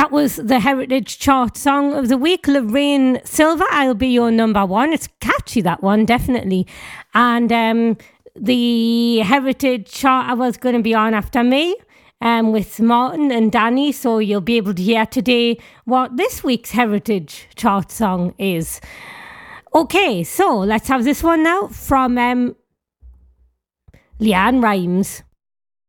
That was the Heritage Chart Song of the Week, Lorraine Silver, I'll Be Your Number One. It's catchy, that one, definitely. And the Heritage Chart was going to be on after me with Martin and Danny, so you'll be able to hear today what this week's Heritage Chart Song is. Okay, so let's have this one now from Leanne Rimes.